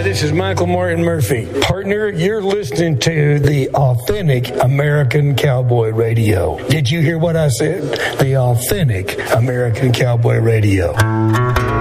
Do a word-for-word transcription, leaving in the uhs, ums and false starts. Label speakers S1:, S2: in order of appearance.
S1: Hi, this is Michael Martin Murphy. Partner, you're listening to the Authentic American Cowboy Radio. Did you hear what I said? The Authentic American Cowboy Radio.